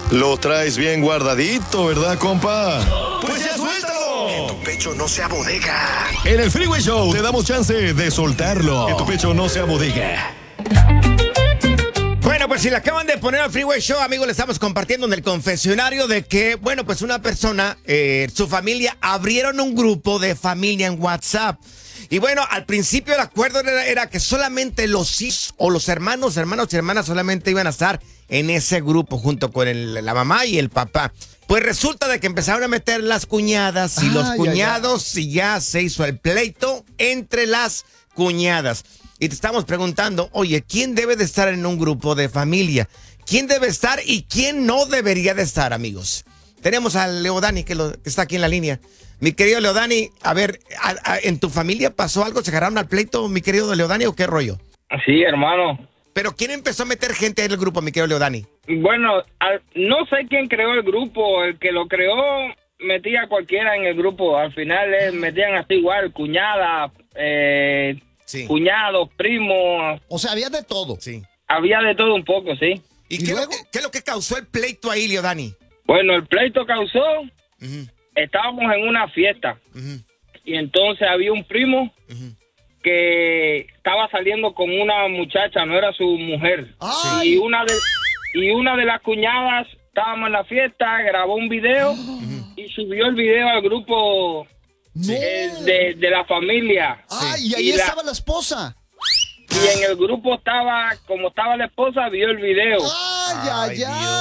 Lo traes bien guardadito, ¿verdad, compa? Pues ya suéltalo. Que tu pecho no sea bodega. En el Freeway Show te damos chance de soltarlo. Que tu pecho no sea bodega. Bueno, pues si le acaban de poner al Freeway Show, amigos, le estamos compartiendo en el confesionario de que, bueno, pues una persona, su familia, abrieron un grupo de familia en WhatsApp. Y bueno, al principio el acuerdo era que solamente los hijos o los hermanos y hermanas solamente iban a estar en ese grupo junto con la mamá y el papá. Pues resulta de que empezaron a meter las cuñadas y los cuñados y ya se hizo el pleito entre las cuñadas. Y te estamos preguntando, oye, ¿quién debe de estar en un grupo de familia? ¿Quién debe estar y quién no debería de estar, amigos? Tenemos a Leodani que está aquí en la línea. Mi querido Leodani, a ver, ¿en tu familia pasó algo? ¿Se agarraron al pleito, mi querido Leodani, o qué rollo? Sí, hermano. ¿Pero quién empezó a meter gente en el grupo, mi querido Leodani? Bueno, no sé quién creó el grupo. El que lo creó metía a cualquiera en el grupo. Al final metían así igual, cuñadas, sí, cuñados, primos. O sea, había de todo. Sí. Había de todo un poco, sí. ¿Y qué es lo que causó el pleito ahí, Leodani? Bueno, el pleito causó... Uh-huh. Estábamos en una fiesta. Uh-huh. Y entonces había un primo que estaba saliendo con una muchacha, no era su mujer. Ay. Y una de las cuñadas, estábamos en la fiesta, grabó un video y subió el video al grupo de la familia. Ay, y ahí estaba la esposa. Y en el grupo como estaba la esposa, vio el video. Ay.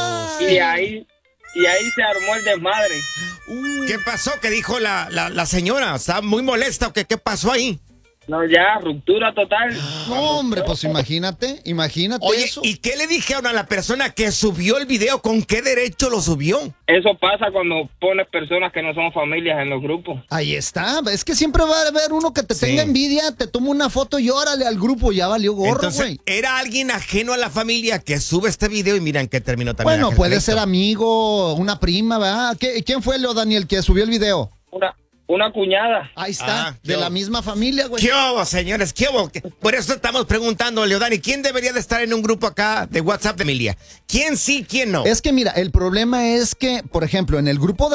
Y ahí se armó el desmadre. ¿Qué pasó? ¿Qué dijo la señora? ¿Estaba muy molesta o qué pasó ahí? No, ya, ruptura total. No, hombre, pues imagínate Oye, eso. ¿y qué le dijeron a la persona que subió el video? ¿Con qué derecho lo subió? Eso pasa cuando pones personas que no son familias en los grupos. Ahí está, es que siempre va a haber uno que te tenga envidia, te toma una foto y órale al grupo, ya valió gorro, Entonces, güey. era alguien ajeno a la familia que sube este video y miran que terminó también. Bueno, puede ser amigo, una prima, ¿verdad? ¿Quién fue, Daniel, que subió el video? Una cuñada. Ahí está, de la misma familia, güey. ¿Qué hubo, señores? ¿Qué hubo? Por eso estamos preguntando, Leodani, ¿quién debería de estar en un grupo acá de WhatsApp de familia? ¿Quién sí, quién no? Es que mira, el problema es que, por ejemplo, en el grupo de